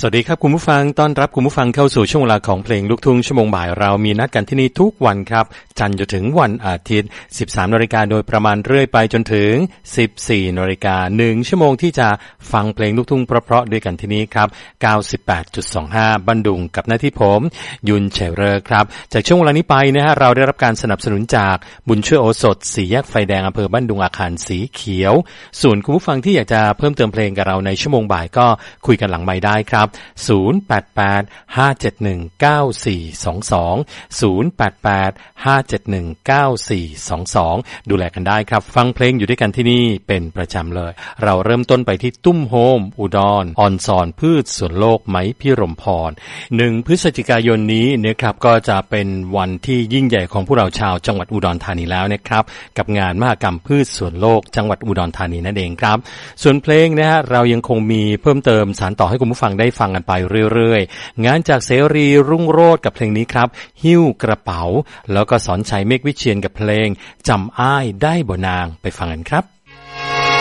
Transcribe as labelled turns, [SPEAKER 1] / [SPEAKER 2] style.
[SPEAKER 1] สวัสดีครับคุณผู้ฟังต้อนรับคุณผู้ฟังเข้าสู่ช่วงเวลาของเพลงลูกทุ่งชั่วโมงบ่ายเรามีนัดกันที่นี่ทุกวันครับจันทร์จนถึงวันอาทิตย์ 13:00 นโดยประมาณเรื่อยไปจนถึง 14:00 น1ชั่วโมงที่จะฟังเพลงลูกทุ่งเพราะๆด้วยกันที่นี้ครับ 98.25 บันดุงกับหน้าที่ผมยุนเฉยเรอครับจากช่วงเวลานี้ไปนะฮะเราได้รับการสนับสนุนจากบุญช่วยโอสถ4แยกไฟแดงอำเภอบ้านดุงอาคารสีเขียวส่วนคุณผู้ฟังที่อยากจะเพิ่มเติมเพลงกับเราในชั่วโมงบ่ายก็คุยกันหลังไมค์ได้ครับ0885719422 ดูแลกันได้ครับฟังเพลงอยู่ด้วยกันที่นี่เป็นประจำเลยเราเริ่มต้นไปที่ตุ้มโฮมอุดรออนซอนพืชสวนโลกไหมพิรมพร1 พฤศจิกายนนี้นะครับก็จะเป็นวันที่ยิ่งใหญ่ของพวกเราชาวจังหวัดอุดรธานีแล้วนะครับกับงานมหกรรมพืชสวนโลกจังหวัดอุดรธานีนั่นเองครับส่วนเพลงนะฮะเรายังคงมีเพิ่มเติมสานต่อให้คุณผู้ฟังได้ฟังกันไปเรื่อยๆงานจากเสรีรุ่งโรจน์กับเพลงนี้ครับหิ้วกระเป๋าแล้วก็สอนชัยเมฆวิเชียรกับเพลงจำอ้ายได้บ่นางไปฟังกันครับ